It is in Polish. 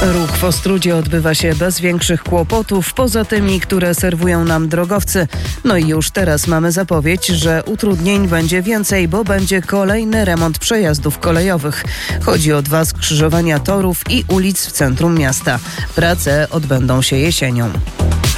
Ruch w Ostródzie odbywa się bez większych kłopotów, poza tymi, które serwują nam drogowcy. No i już teraz mamy zapowiedź, że utrudnień będzie więcej, bo będzie kolejny remont przejazdów kolejowych. Chodzi o 2 skrzyżowania torów i ulic w centrum miasta. Prace odbędą się jesienią.